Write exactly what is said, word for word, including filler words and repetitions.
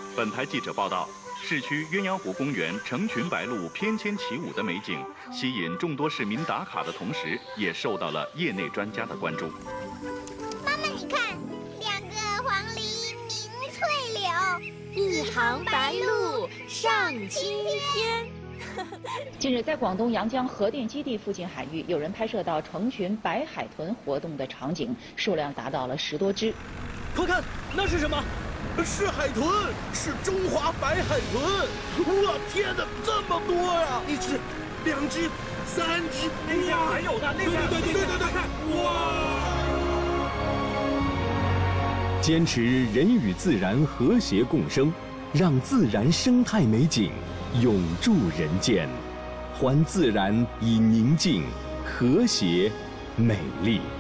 本台记者报道，市区鸳鸯湖公园成群白鹭翩跹起舞的美景，吸引众多市民打卡的同时，也受到了业内专家的关注。 妈妈，你看，两个黄鹂鸣翠柳， 一行白鹭上青天。 近日，在广东阳江核电基地附近海域，有人拍摄到成群白海豚活动的场景，数量达到了十多只。 快看，那是什么？ 是海豚，是中华白海豚！哇，天哪，这么多呀！一只，两只，三只， 那边还有呢，那边对对对对对对，哇！ 坚持人与自然和谐共生，让自然生态美景永驻人间，还自然以宁静、和谐、美丽。